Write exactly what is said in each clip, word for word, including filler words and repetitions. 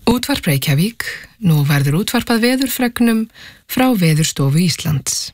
Útvarp Reykjavík, nú verður útvarpað veðurfregnum frá Veðurstofu Íslands.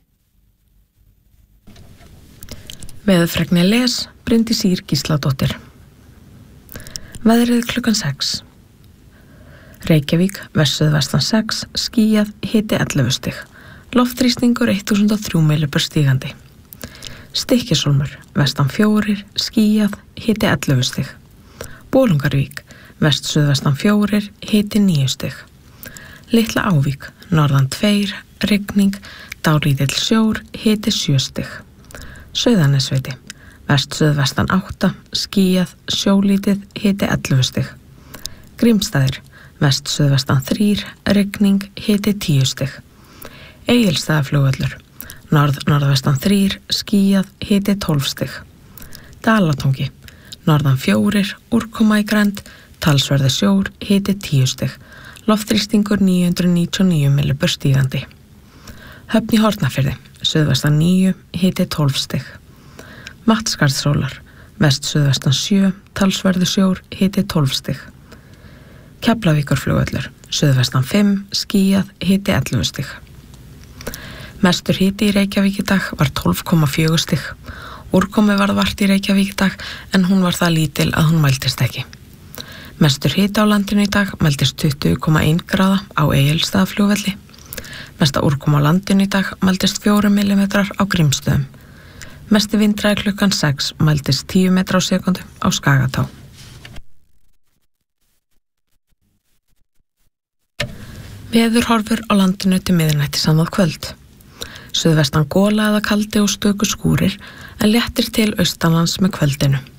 Veðurfregni les Bryndís Ýr Gísladóttir. Veðrið klukkan sex. Reykjavík, vestsuðvestan sex, skýjað, hiti ellefu stig. Loftþrýstingur eitt þúsund og þrjú millimetrar stígandi. Stykkishólmur, vestan fjórir, skýjað, hiti ellefu stig. Bolungarvík, vest-suðvestan fjórir, hiti níu stig. Litla Ávík, norðan tveir, rigning, dálítill sjór, hiti sjö stig. Sauðanesviti, vest-suðvestan átta, skýjað, sjólítið, hiti ellefu stig. Grímsstaðir, vest-suðvestan þrír, rigning, hiti tíu stig. Egilsstaðaflugvöllur, norð-norðvestan þrír, skýjað, hiti tólf stig. Dalatangi, norðan fjórir, úrkoma í grennd, talsverði sjór, hiti tíu stig. Loftþrýstingur níu hundruð níutíu og níu millimetrar stígandi. Höfn í Hornafirði, suðvestan níu, hiti tólf stig. Mattskarðshólar, vest-suðvestan sjö, talsverði sjór, hiti tólf stig. Keflavíkurflugvöllur, suðvestan fimm, skýjað, hiti ellefu stig. Mestur hiti í Reykjavík í dag var tólf komma fjögur stig. Úrkomi varð vart í Reykjavík í dag en hún var það lítil að hún mældist ekki. Mestur hiti á landinu í dag mældist tuttugu komma einn gráða á Egilsstaðaflugvelli. Mesta úrkoma á landinu í dag mældist fjórir millimetrar á Grímsstöðum. Mesti vindræði klukkan sex mældist tíu metrar á sekundu á Skagatá. Veðurhorfur á landinu til miðnættis annað kvöld. Suðvestan gola eða kaldi og stöku skúrir en léttir til austanlands með kvöldinu.